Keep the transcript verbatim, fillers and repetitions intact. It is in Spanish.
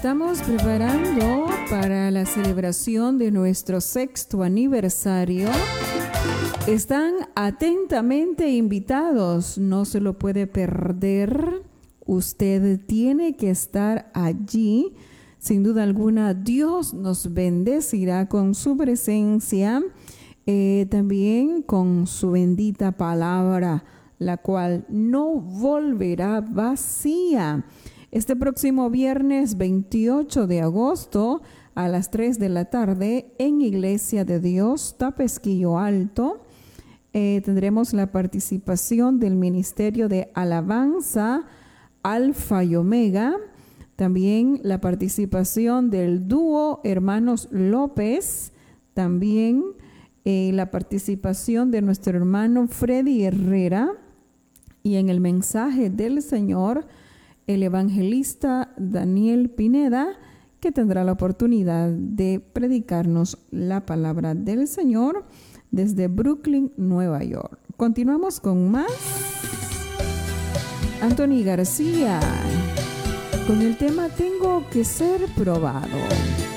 estamos preparando para la celebración de nuestro sexto aniversario. Están atentamente invitados, no se lo puede perder. Usted tiene que estar allí. Sin duda alguna, Dios nos bendecirá con su presencia, eh, también con su bendita palabra, la cual no volverá vacía. Este próximo viernes veintiocho de agosto a las tres de la tarde en Iglesia de Dios, Tapesquillo Alto, eh, tendremos la participación del Ministerio de Alabanza Alfa y Omega, también la participación del dúo Hermanos López, también eh, la participación de nuestro hermano Freddy Herrera, y en el mensaje del Señor, el evangelista Daniel Pineda, que tendrá la oportunidad de predicarnos la palabra del Señor desde Brooklyn, Nueva York. Continuamos con más. Anthony García, con el tema Tengo que ser probado.